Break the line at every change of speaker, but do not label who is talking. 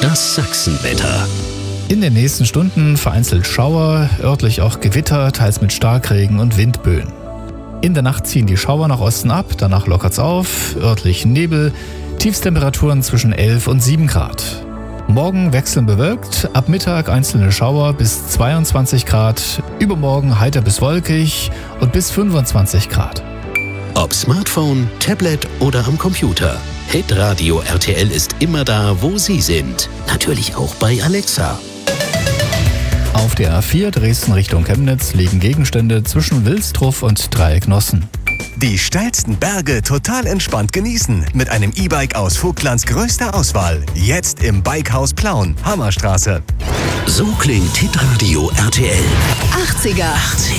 Das Sachsenwetter.
In den nächsten Stunden vereinzelt Schauer, örtlich auch Gewitter, teils mit Starkregen und Windböen. In der Nacht ziehen die Schauer nach Osten ab, danach lockert's auf, örtlich Nebel, Tiefstemperaturen zwischen 11 und 7 Grad. Morgen wechselnd bewölkt, ab Mittag einzelne Schauer bis 22 Grad, übermorgen heiter bis wolkig und bis 25 Grad.
Ob Smartphone, Tablet oder am Computer. Hitradio RTL ist immer da, wo Sie sind. Natürlich auch bei Alexa.
Auf der A4 Dresden Richtung Chemnitz liegen Gegenstände zwischen Wilstruff und Dreiecknossen.
Die steilsten Berge total entspannt genießen mit einem E-Bike aus Vogtlands größter Auswahl. Jetzt im Bikehaus Plauen, Hammerstraße.
So klingt Hitradio RTL.
80er.